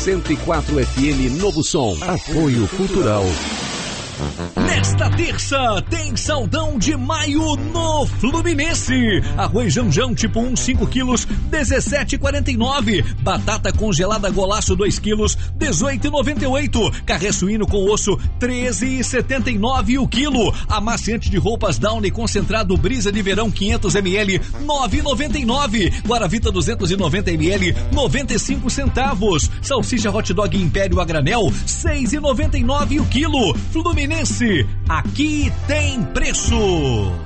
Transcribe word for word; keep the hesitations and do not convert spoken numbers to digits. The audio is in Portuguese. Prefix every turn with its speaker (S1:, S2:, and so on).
S1: cento e quatro F M Novo Som. Apoio Cultural.
S2: Nesta terça tem saldão de maio no Fluminense. Arroz Janjão tipo um, cinco quilos, dezessete e quarenta e nove. Batata congelada Golaço dois quilos, dezoito e noventa e oito. Carré suíno com osso, treze e setenta e nove o quilo. Amaciante de roupas Downy concentrado Brisa de Verão quinhentos mililitros, nove e noventa e nove. Guaravita duzentos e noventa mililitros, noventa e cinco centavos. Salsicha Hot Dog Império a granel, seis e noventa e nove o quilo. Fluminense, aqui tem preço.